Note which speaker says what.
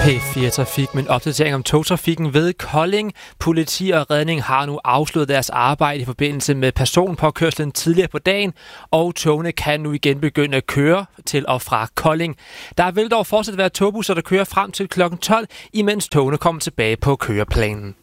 Speaker 1: P4 Trafik med en opdatering om togtrafikken ved Kolding. Politi og redning har nu afsluttet deres arbejde i forbindelse med personpåkørslen tidligere på dagen, og togene kan nu igen begynde at køre til og fra Kolding. Der vil dog fortsat være togbusser, der kører frem til kl. 12, imens togene kommer tilbage på køreplanen.